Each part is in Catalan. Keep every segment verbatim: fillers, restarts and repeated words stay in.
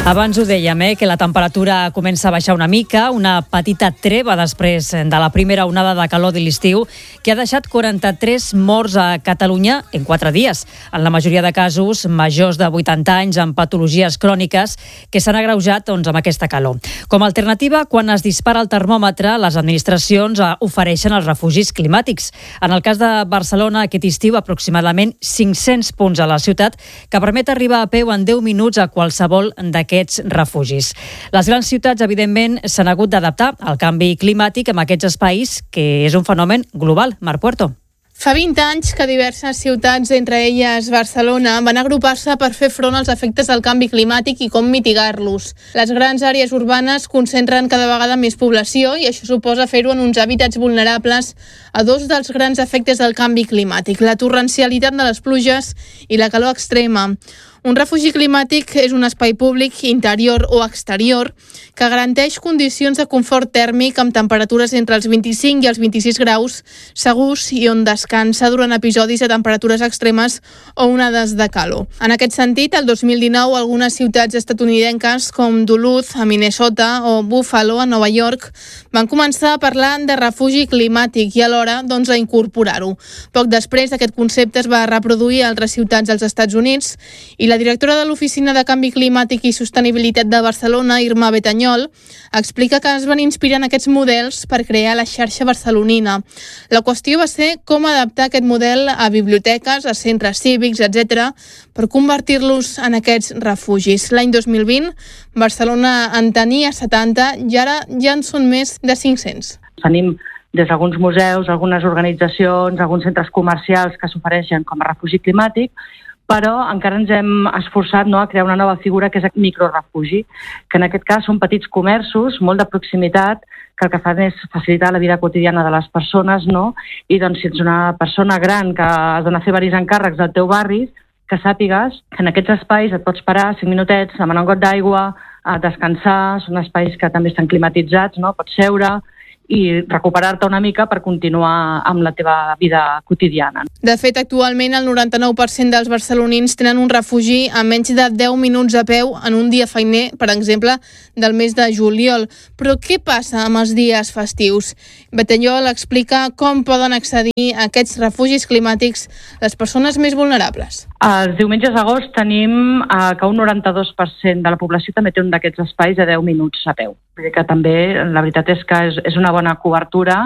Abans ho dèiem, eh, que la temperatura comença a baixar una mica, una petita treva després de la primera onada de calor de l'estiu que ha deixat quaranta-tres morts a Catalunya en quatre dies. En la majoria de casos, majors de vuitanta anys amb patologies cròniques que s'han agreujat doncs, amb aquesta calor. Com a alternativa, quan es dispara el termòmetre, les administracions ofereixen els refugis climàtics. En el cas de Barcelona, aquest estiu, aproximadament cinc-cents punts a la ciutat que permet arribar a peu en deu minuts a qualsevol d'aquests refugis. Les grans ciutats, evidentment, s'han hagut d'adaptar al canvi climàtic amb aquests espais, que és un fenomen global. Marc Puerto. Fa vint anys que diverses ciutats, entre elles Barcelona, van agrupar-se per fer front als efectes del canvi climàtic i com mitigar-los. Les grans àrees urbanes concentren cada vegada més població i això suposa fer-ho en uns hàbitats vulnerables a dos dels grans efectes del canvi climàtic, la torrencialitat de les pluges i la calor extrema. Un refugi climàtic és un espai públic, interior o exterior, que garanteix condicions de confort tèrmic amb temperatures entre els vint-i-cinc i els vint-i-sis graus segurs i on descansa durant episodis de temperatures extremes o onades de calor. En aquest sentit, el dos mil dinou, algunes ciutats estatunidenques com Duluth, a Minnesota, o Buffalo, a Nova York, van començar a parlar de refugi climàtic i alhora doncs, a incorporar-ho. Poc després, aquest concepte es va reproduir a altres ciutats dels Estats Units i la directora de l'Oficina de Canvi Climàtic i Sostenibilitat de Barcelona, Irma Betanyol, explica que es van inspirar en aquests models per crear la xarxa barcelonina. La qüestió va ser com adaptar aquest model a biblioteques, a centres cívics, etcètera, per convertir-los en aquests refugis. L'any dos mil vint, Barcelona en tenia setanta i ara ja en són més de cinc-cents. Tenim des d'alguns museus, algunes organitzacions, alguns centres comercials que s'ofereixen com a refugi climàtic, però encara ens hem esforçat no, a crear una nova figura que és el microrefugi, que en aquest cas són petits comerços, molt de proximitat, que el que fan és facilitar la vida quotidiana de les persones, no? I doncs si ets una persona gran que has d'anar a fer diversos encàrrecs del teu barri, que sàpigues que en aquests espais et pots parar cinc minutets, demanar un got d'aigua, a descansar, són espais que també estan climatitzats, no? Pots seure i recuperar-te una mica per continuar amb la teva vida quotidiana. De fet, actualment el noranta-nou per cent dels barcelonins tenen un refugi a menys de deu minuts a peu en un dia feiner, per exemple, del mes de juliol. Però què passa amb els dies festius? Betanyol explica com poden accedir a aquests refugis climàtics les persones més vulnerables. Els diumenges d'agost tenim eh, que un noranta-dos per cent de la població també té un d'aquests espais de deu minuts a peu. Que també, la veritat és que és, és una bona cobertura,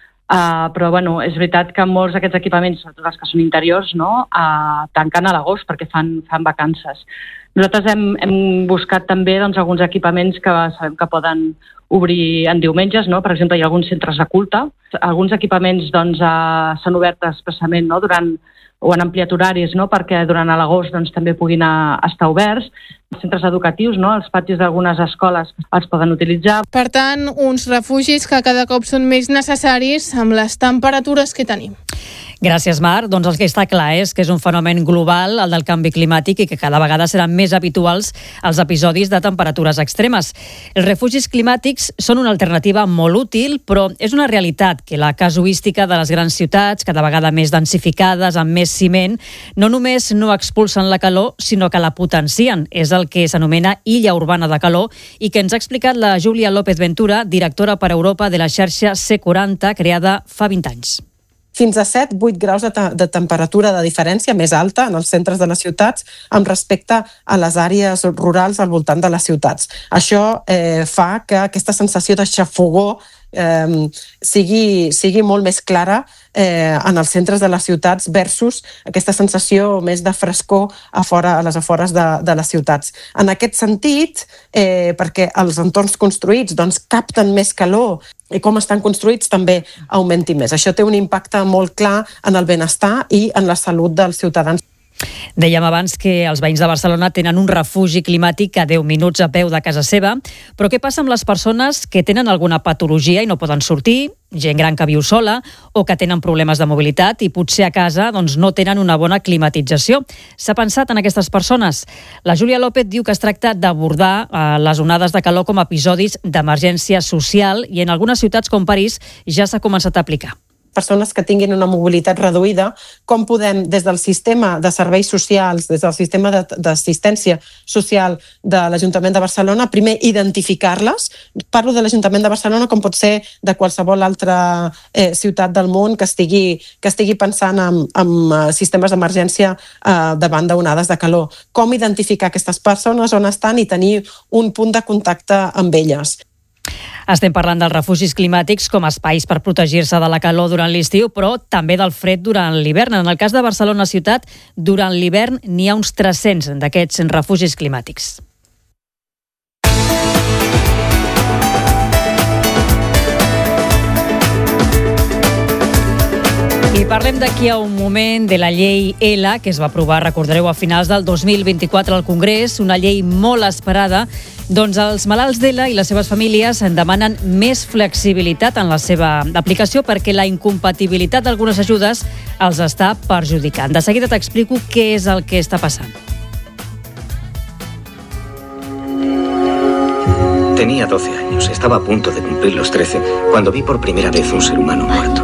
uh, però bueno, és veritat que molts d'aquests equipaments, sobretot els que són interiors, no, uh, tanquen a l'agost perquè fan, fan vacances. Nosaltres hem, hem buscat també doncs, alguns equipaments que sabem que poden obrir en diumenges, no? Per exemple, hi ha alguns centres de culte. Alguns equipaments doncs, uh, s'han obert expressament no? durant o han ampliat horaris no? perquè durant l'agost doncs, també puguin a, estar oberts. Els centres educatius, no? Els patis d'algunes escoles els poden utilitzar. Per tant, uns refugis que cada cop són més necessaris amb les temperatures que tenim. Gràcies, Marc. Doncs el que està clar és que és un fenomen global, el del canvi climàtic, i que cada vegada seran més habituals els episodis de temperatures extremes. Els refugis climàtics són una alternativa molt útil, però és una realitat que la casuística de les grans ciutats, cada vegada més densificades, amb més ciment, no només no expulsen la calor, sinó que la potencien. És el que s'anomena illa urbana de calor i que ens ha explicat la Júlia López Ventura, directora per Europa de la xarxa C quaranta, creada fa vint anys. Fins a set vuit graus de, te- de temperatura de diferència més alta en els centres de les ciutats amb respecte a les àrees rurals al voltant de les ciutats. Això eh, fa que aquesta sensació de xafogor eh, sigui, sigui molt més clara eh, en els centres de les ciutats versus aquesta sensació més de frescor a, fora, a les afores de, de les ciutats. En aquest sentit, eh, perquè els entorns construïts doncs, capten més calor i com estan construïts també augmenti més. Això té un impacte molt clar en el benestar i en la salut dels ciutadans. Dèiem abans que els veïns de Barcelona tenen un refugi climàtic a deu minuts a peu de casa seva, però què passa amb les persones que tenen alguna patologia i no poden sortir, gent gran que viu sola o que tenen problemes de mobilitat i potser a casa doncs, no tenen una bona climatització? S'ha pensat en aquestes persones? La Júlia López diu que es tracta d'abordar eh, les onades de calor com a episodis d'emergència social i en algunes ciutats com París ja s'ha començat a aplicar. persones que tinguin una mobilitat reduïda, com podem, des del sistema de serveis socials, des del sistema d'assistència social de l'Ajuntament de Barcelona, primer identificar-les. Parlo de l'Ajuntament de Barcelona com pot ser de qualsevol altra eh, ciutat del món que estigui, que estigui pensant en, en sistemes d'emergència eh, davant d'onades de calor. Com identificar aquestes persones, on estan i tenir un punt de contacte amb elles. Estem parlant dels refugis climàtics com a espais per protegir-se de la calor durant l'estiu, però també del fred durant l'hivern. En el cas de Barcelona ciutat, durant l'hivern n'hi ha uns tres-cents d'aquests refugis climàtics. I parlem d'aquí a un moment de la llei L, que es va aprovar, recordareu, a finals del dos mil vint-i-quatre al Congrés, una llei molt esperada. Doncs els malalts d'E L A i les seves famílies en demanen més flexibilitat en la seva aplicació perquè la incompatibilitat d'algunes ajudes els està perjudicant. De seguida t'explico què és el que està passant. Tenía doce años, estaba a punto de cumplir los trece, cuando vi por primera vez un ser humano muerto.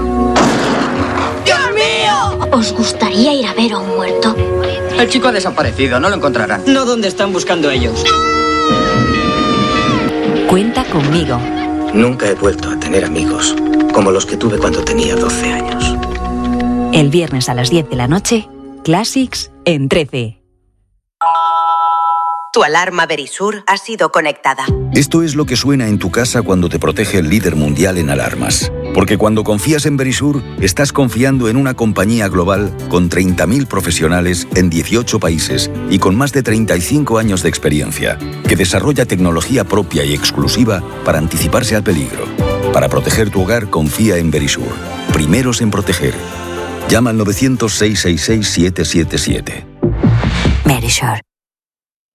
¿Os gustaría ir a ver a un muerto? El chico ha desaparecido, no lo encontrarán. No donde están buscando ellos. Cuenta conmigo. Nunca he vuelto a tener amigos como los que tuve cuando tenía doce años. El viernes a las diez de la noche, Classics en trece. Tu alarma Verisur ha sido conectada. Esto es lo que suena en tu casa cuando te protege el líder mundial en alarmas. Porque cuando confías en Verisur, estás confiando en una compañía global con treinta mil profesionales en dieciocho países y con más de treinta y cinco años de experiencia, que desarrolla tecnología propia y exclusiva para anticiparse al peligro. Para proteger tu hogar, confía en Verisur. Primeros en proteger. Llama al nueve cero cero, seis seis seis, siete siete siete. Verisur.